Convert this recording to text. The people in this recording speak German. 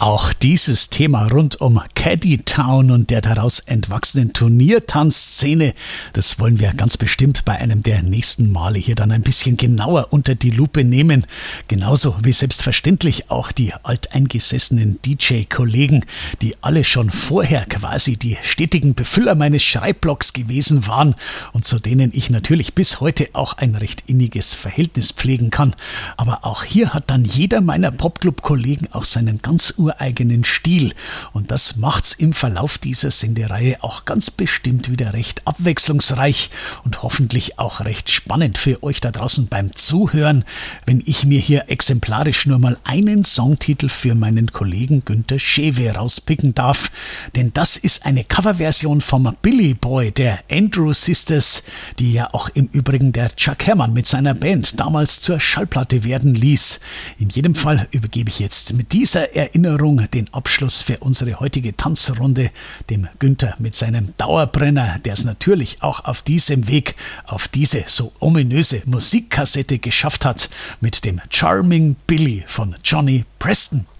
Auch dieses Thema rund um Caddy Town und der daraus entwachsenen Turniertanzszene, das wollen wir ganz bestimmt bei einem der nächsten Male hier dann ein bisschen genauer unter die Lupe nehmen. Genauso wie selbstverständlich auch die alteingesessenen DJ-Kollegen, die alle schon vorher quasi die stetigen Befüller meines Schreibblocks gewesen waren und zu denen ich natürlich bis heute auch ein recht inniges Verhältnis pflegen kann. Aber auch hier hat dann jeder meiner Popclub-Kollegen auch seinen ganz ureigenen Stil und das macht's im Verlauf dieser Sendereihe auch ganz bestimmt wieder recht abwechslungsreich und hoffentlich auch recht spannend für euch da draußen beim Zuhören, wenn ich mir hier exemplarisch nur mal einen Songtitel für meinen Kollegen Günther Schewe rauspicken darf, denn das ist eine Coverversion vom Billy Boy der Andrew Sisters, die ja auch im Übrigen der Chuck Herrmann mit seiner Band damals zur Schallplatte werden ließ. In jedem Fall übergebe ich jetzt mit dieser Erinnerung den Abschluss für unsere heutige Tanzrunde dem Günther mit seinem Dauerbrenner, der es natürlich auch auf diesem Weg auf diese so ominöse Musikkassette geschafft hat, mit dem Charming Billy von Johnny Preston.